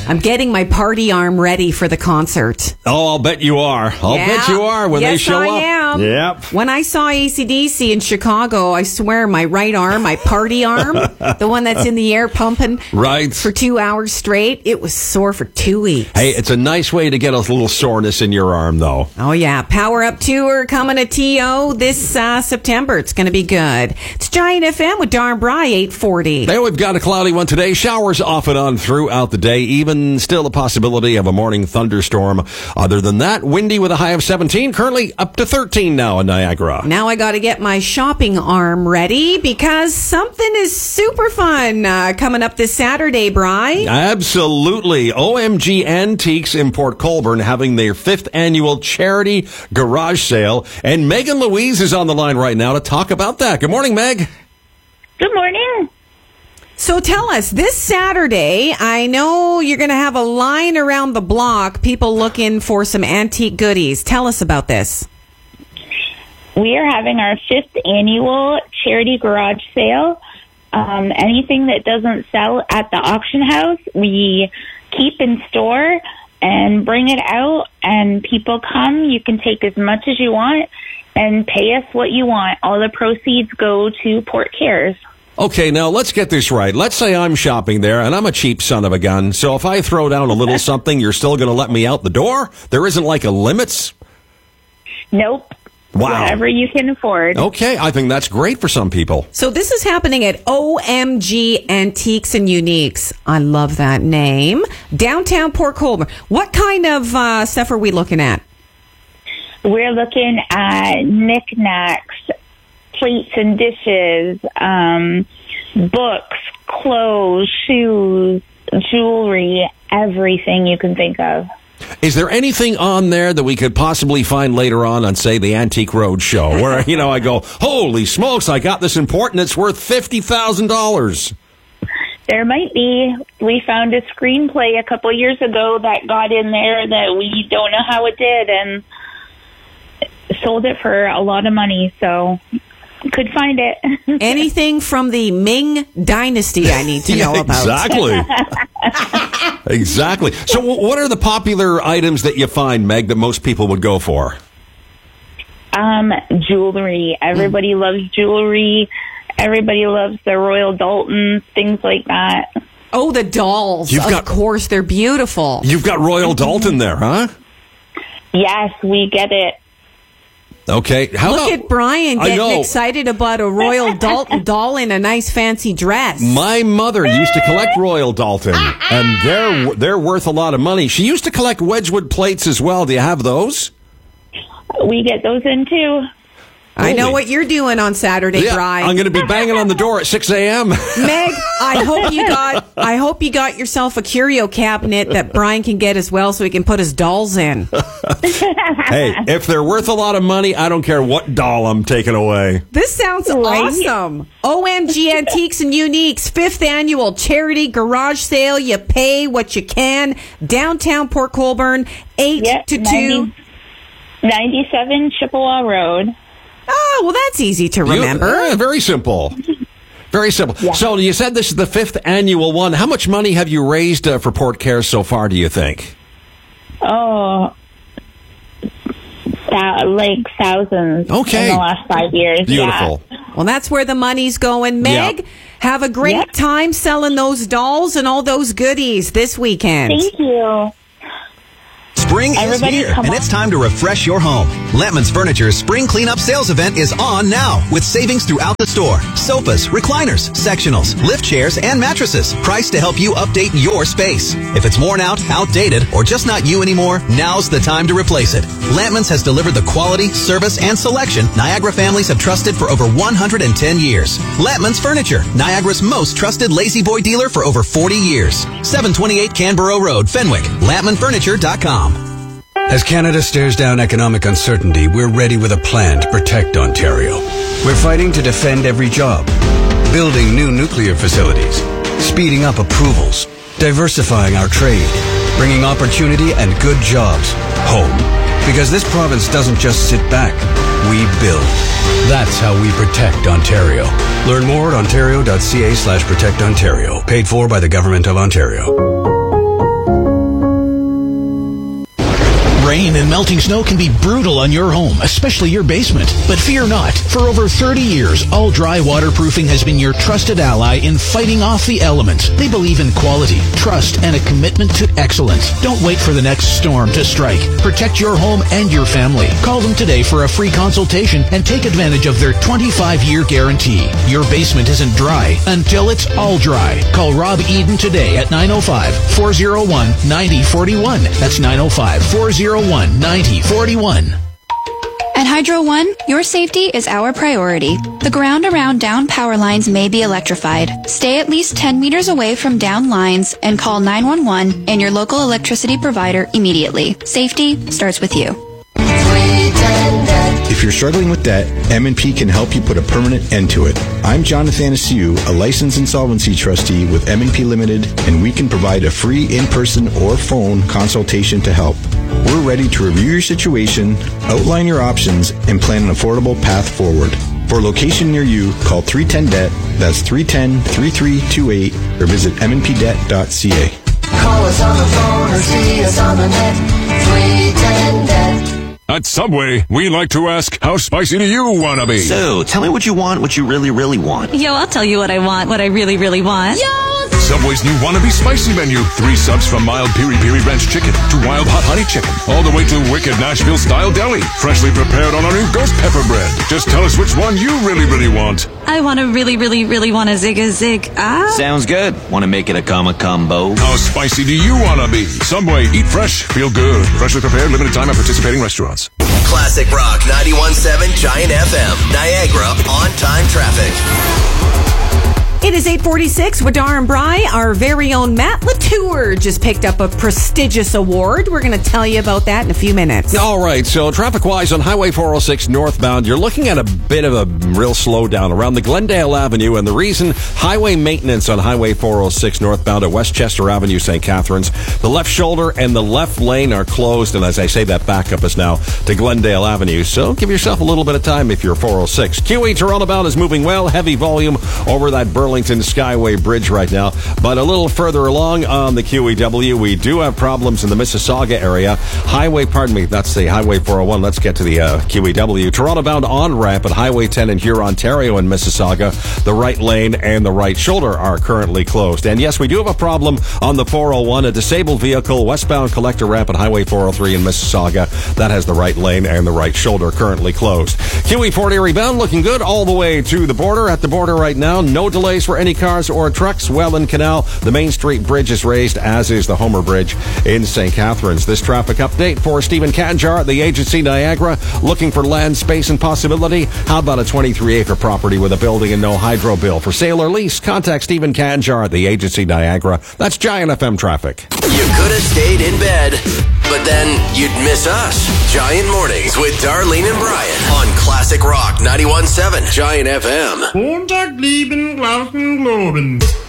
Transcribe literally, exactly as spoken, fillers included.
I'm getting my party arm ready for the concert. Oh, I'll bet you are. I'll Yeah. bet you are when yes, they show I up. Am. Yep. When I saw A C D C in Chicago, I swear my right arm, my party arm, the one that's in the air pumping Right. for two hours straight, it was sore for two weeks. Hey, it's a nice way to get a little soreness in your arm, though. Oh, yeah. Power Up Tour coming to T O this uh, September. It's going to be good. It's Giant F M with Darn Bry, eight forty. There we've got a cloudy one today. Showers off and on throughout the day. Even still a possibility of a morning thunderstorm. Other than that, windy with a high of seventeen. Currently up to thirteen now in Niagara. Now I got to get my shopping arm ready because something is super fun uh, coming up this Saturday, Bri. Absolutely. O M G Antiques in Port Colborne having their fifth annual charity garage sale. And Megan Louise is on the line right now to talk about that. Good morning, Meg. Good morning. So tell us, this Saturday, I know you're going to have a line around the block, people looking for some antique goodies. Tell us about this. We are having our fifth annual charity garage sale. Um, anything that doesn't sell at the auction house, we keep in store and bring it out, and people come. You can take as much as you want and pay us what you want. All the proceeds go to Port Cares. Okay, now let's get this right. Let's say I'm shopping there and I'm a cheap son of a gun. So if I throw down a little something, you're still going to let me out the door? There isn't like a limits? Nope. Wow. Whatever you can afford. Okay, I think that's great for some people. So this is happening at O M G Antiques and Uniques. I love that name. Downtown Port Colborne. What kind of uh, stuff are we looking at? We're looking at knickknacks, plates and dishes, um, books, clothes, shoes, jewelry, everything you can think of. Is there anything on there that we could possibly find later on on, say, the Antique Road Show, where, you know, I go, holy smokes, I got this important, it's worth fifty thousand dollars? There might be. We found a screenplay a couple years ago that got in there that we don't know how it did, and sold it for a lot of money, so could find it. Anything from the Ming Dynasty I need to know Yeah, about. Exactly. Exactly. So wh- what are the popular items that you find, Meg, that most people would go for? Um, jewelry. Everybody mm. loves jewelry. Everybody loves the Royal Daltons, things like that. Oh, the dolls. You've of got, course, they're beautiful. You've got Royal Dalton there, huh? Yes, we get it. Okay. How Look about, at Brian I getting know. excited about a Royal Dalton doll in a nice fancy dress. My mother used to collect Royal Dalton, and they're they're worth a lot of money. She used to collect Wedgwood plates as well. Do you have those? We get those in, too. I know Holy- what you're doing on Saturday, Yeah, Brian. I'm going to be banging on the door at six a.m. Meg, I hope you got I hope you got yourself a curio cabinet that Brian can get as well so he can put his dolls in. Hey, if they're worth a lot of money, I don't care what doll I'm taking away. This sounds Right. awesome. O M G Antiques and Uniques, fifth annual charity garage sale. You pay what you can. Downtown Port Colborne, eight Yep, to two. ninety ninety-seven Chippewa Road. Oh, well, that's easy to You- remember. eh, very simple. Very simple. Yeah. So you said this is the fifth annual one. How much money have you raised uh, for Port Cares so far, do you think? Oh, that, like thousands Okay. in the last five years. Beautiful. Yeah. Well, that's where the money's going. Meg, Yep. have a great Yep. time selling those dolls and all those goodies this weekend. Thank you. Spring Everybody is here, come and on. it's time to refresh your home. Lampman's Furniture's Spring Cleanup Sales Event is on now, with savings throughout the store. Sofas, recliners, sectionals, lift chairs, and mattresses, priced to help you update your space. If it's worn out, outdated, or just not you anymore, now's the time to replace it. Lampman's has delivered the quality, service, and selection Niagara families have trusted for over one hundred ten years. Lampman's Furniture, Niagara's most trusted lazy boy dealer for over forty years. seven twenty-eight Canberra Road, Fenwick, lampman furniture dot com. As Canada stares down economic uncertainty, we're ready with a plan to protect Ontario. We're fighting to defend every job, building new nuclear facilities, speeding up approvals, diversifying our trade, bringing opportunity and good jobs home. Because this province doesn't just sit back, we build. That's how we protect Ontario. Learn more at ontario.ca slash protect Ontario. Paid for by the Government of Ontario. Rain and melting snow can be brutal on your home, especially your basement. But fear not. For over thirty years, All Dry Waterproofing has been your trusted ally in fighting off the elements. They believe in quality, trust, and a commitment to excellence. Don't wait for the next storm to strike. Protect your home and your family. Call them today for a free consultation and take advantage of their twenty-five year guarantee. Your basement isn't dry until it's all dry. Call Rob Eden today at nine oh five, four oh one, nine oh four one. That's nine oh five, four oh one, nine oh four one. At Hydro One, your safety is our priority. The ground around down power lines may be electrified. Stay at least ten meters away from down lines and call nine one one and your local electricity provider immediately. Safety starts with you. If you're struggling with debt, M and P can help you put a permanent end to it. I'm Jonathan Asiu, a licensed insolvency trustee with M and P Limited, and we can provide a free in-person or phone consultation to help. We're ready to review your situation, outline your options, and plan an affordable path forward. For a location near you, call three one zero D E B T, that's three one zero, three three two eight, or visit m n p debt dot c a. Call us on the phone or see us on the net, three one zero D E B T. At Subway, we like to ask, how spicy do you want to be? So, tell me what you want, what you really, really want. Yo, I'll tell you what I want, what I really, really want. Yo! Subway's new Wannabe Spicy menu. Three subs from mild piri piri ranch chicken to wild hot honey chicken. All the way to wicked Nashville-style deli. Freshly prepared on our new ghost pepper bread. Just tell us which one you really, really want. I want to really, really, really want a zig a zig. Ah. Sounds good. Want to make it a comma combo? How spicy do you want to be? Subway, eat fresh, feel good. Freshly prepared, limited time at participating restaurants. Classic Rock ninety-one point seven Giant F M. Niagara on-time traffic. It is eight forty-six with Dar and Bry. Our very own Matt Latour just picked up a prestigious award. We're going to tell you about that in a few minutes. All right, so traffic-wise on Highway four oh six northbound, you're looking at a bit of a real slowdown around the Glendale Avenue, and the reason, highway maintenance on Highway four oh six northbound at Westchester Avenue, Saint Catharines. The left shoulder and the left lane are closed, and as I say, that backup is now to Glendale Avenue, so give yourself a little bit of time if you're four oh six. Q E Toronto bound is moving well, heavy volume over that Burlington Skyway Bridge right now, but a little further along on the Q E W, we do have problems in the Mississauga area. Highway, pardon me, that's the Highway four oh one. Let's get to the uh, Q E W. Toronto bound on-ramp at Highway ten in Huron, Ontario and Mississauga. The right lane and the right shoulder are currently closed. And yes, we do have a problem on the four oh one, a disabled vehicle, westbound collector ramp at Highway four oh three in Mississauga. That has the right lane and the right shoulder currently closed. Q E Fort Erie bound looking good all the way to the border. At the border right now, no delays for any cars or trucks. Welland Canal, the Main Street Bridge is raised, as is the Homer Bridge in Saint Catharines. This traffic update for Stephen Kanjar at the Agency Niagara. Looking for land, space, and possibility? How about a twenty-three acre property with a building and no hydro bill? For sale or lease, contact Stephen Kanjar at the Agency Niagara. That's Giant F M traffic. You could have stayed in bed, but then you'd miss us. Giant Mornings with Darlene and Brian on Classic Rock ninety-one point seven Giant F M. Montag lieben, Glauben, Globen.